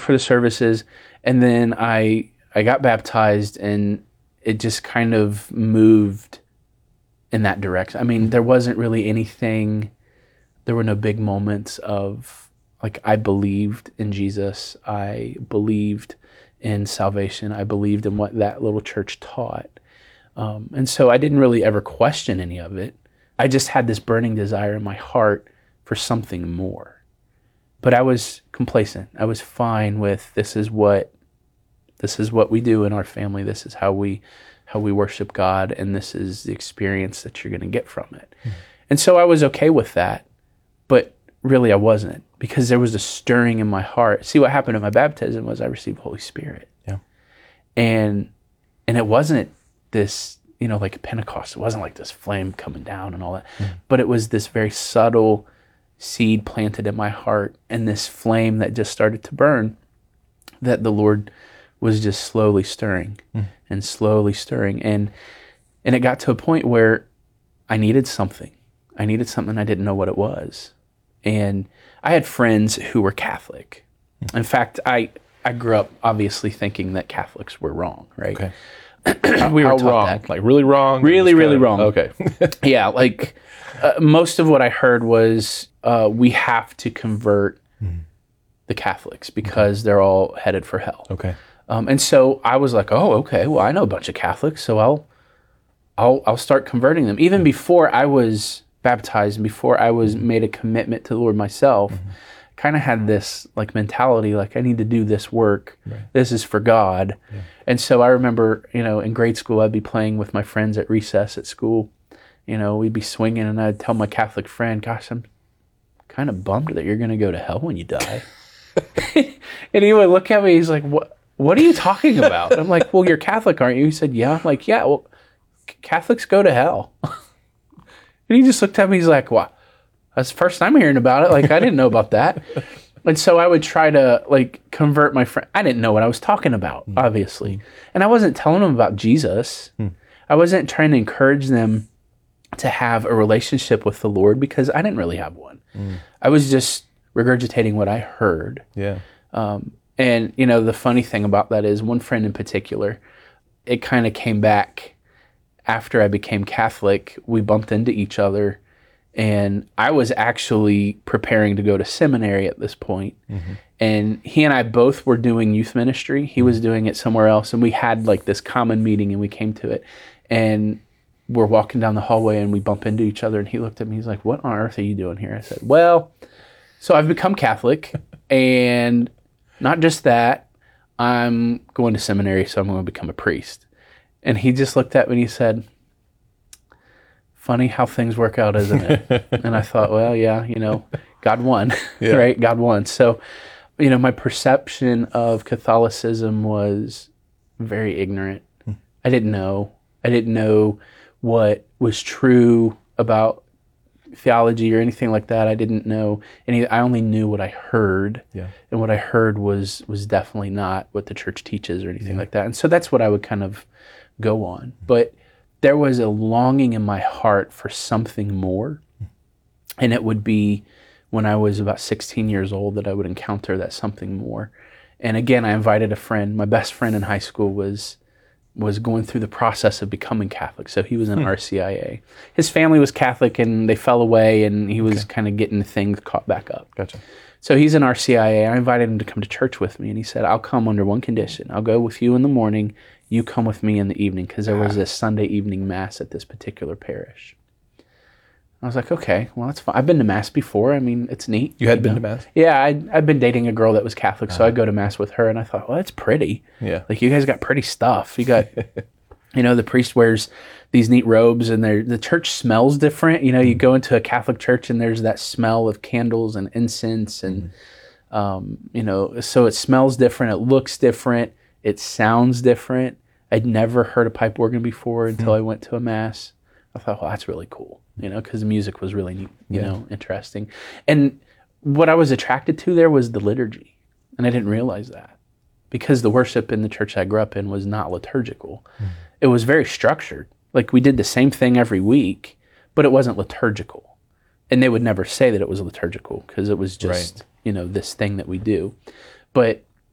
for the services, and then I got baptized, and it just kind of moved in that direction. I mean, there wasn't really anything, there were no big moments of, like, I believed in Jesus, I believed in salvation, I believed in what that little church taught. And so I didn't really ever question any of it. I just had this burning desire in my heart for something more. But I was complacent. I was fine with this is what we do in our family. This is how we worship God, and this is the experience that you're going to get from it. Mm-hmm. And so I was okay with that, but really I wasn't, because there was a stirring in my heart. See, what happened at my baptism was I received the Holy Spirit. Yeah. And it wasn't this, like Pentecost. It wasn't like this flame coming down and all that, but it was this very subtle seed planted in my heart, and this flame that just started to burn, that the Lord was just slowly stirring and slowly stirring. And it got to a point where I needed something. I didn't know what it was. And I had friends who were Catholic. In fact, I grew up obviously thinking that Catholics were wrong, right? Okay. We were How taught wrong? that. Like really wrong? Really wrong. Okay. Yeah, like most of what I heard was we have to convert the Catholics because they're all headed for hell. Okay. And so I was like, oh, okay, well, I know a bunch of Catholics, so I'll start converting them. Even before I was baptized and before I was made a commitment to the Lord myself, kind of had this like mentality, like I need to do this work. Right. This is for God. Yeah. And so I remember, in grade school, I'd be playing with my friends at recess at school. We'd be swinging, and I'd tell my Catholic friend, gosh, I'm kind of bummed that you're going to go to hell when you die. And he would look at me, he's like, what are you talking about? And I'm like, well, you're Catholic, aren't you? He said, yeah. I'm like, yeah, well, Catholics go to hell. And he just looked at me, he's like, wow, that's the first time hearing about it. Like, I didn't know about that. And so I would try to, like, convert my friend. I didn't know what I was talking about, obviously. And I wasn't telling them about Jesus. I wasn't trying to encourage them to have a relationship with the Lord, because I didn't really have one. I was just regurgitating what I heard. Yeah. And, the funny thing about that is one friend in particular, it kind of came back after I became Catholic. We bumped into each other, and I was actually preparing to go to seminary at this point. And he and I both were doing youth ministry. He was doing it somewhere else, and we had like this common meeting, and we came to it. And we're walking down the hallway, and we bump into each other, and he looked at me, he's like, what on earth are you doing here? I said, well, so I've become Catholic, and not just that, I'm going to seminary, so I'm going to become a priest. And he just looked at me and he said, funny how things work out, isn't it? And I thought, well, yeah, God won, right? God won. So, my perception of Catholicism was very ignorant. I didn't know what was true about theology or anything like that. I didn't know any. I only knew what I heard, and what I heard was definitely not what the church teaches or anything like that. And so that's what I would kind of go on. But there was a longing in my heart for something more, and it would be when I was about 16 years old that I would encounter that something more. And again, I invited a friend. My best friend in high school was going through the process of becoming Catholic. So he was in RCIA. His family was Catholic, and they fell away, and he was kind of getting things caught back up. Gotcha. So he's in RCIA. I invited him to come to church with me, and he said, I'll come under one condition. I'll go with you in the morning. You come with me in the evening, because there was this Sunday evening mass at this particular parish. I was like, okay, well, that's fine. I've been to mass before. I mean, it's neat. You had been to mass? Yeah, I'd been dating a girl that was Catholic, so I'd go to mass with her, and I thought, well, that's pretty. Yeah. Like, you guys got pretty stuff. You got, the priest wears these neat robes, and the church smells different. You go into a Catholic church, and there's that smell of candles and incense, and, so it smells different. It looks different. It sounds different. I'd never heard a pipe organ before until I went to a mass. I thought, well, that's really cool, because the music was really neat, interesting. And what I was attracted to there was the liturgy. And I didn't realize that, because the worship in the church I grew up in was not liturgical. It was very structured. Like, we did the same thing every week, but it wasn't liturgical. And they would never say that it was liturgical, because it was just, this thing that we do. But